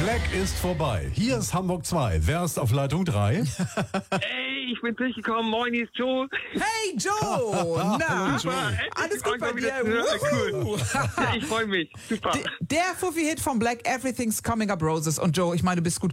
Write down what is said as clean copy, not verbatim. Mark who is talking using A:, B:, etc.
A: Black ist vorbei. Hier ist Hamburg 2. Wer ist auf Leitung 3?
B: Ey, ich bin durchgekommen. Moin, hier ist Joe.
C: Hey Joe! Na, alles gut bei dir?
B: Cool. Ja, ich freue mich. Super.
C: Der Fuffi-Hit von Black, Everything's Coming Up Roses. Und Joe, ich meine, du bist gut